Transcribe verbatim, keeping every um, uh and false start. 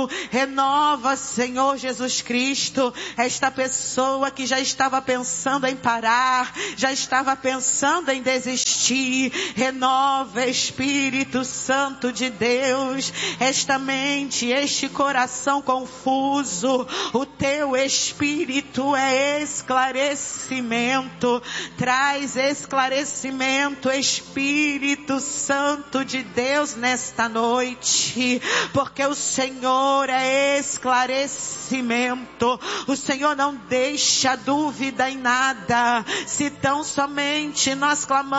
coração. Renova, Senhor Jesus Cristo, esta pessoa que já estava pensando em parar, já estava pensando em desistir. Renova, Espírito Santo de Deus, esta mente, este coração confuso. O teu Espírito é esclarecimento. Traz esclarecimento, Espírito Santo de Deus, nesta noite, porque o Senhor é esclarecimento. O Senhor não deixa dúvida em nada. Se tão somente nós clamamos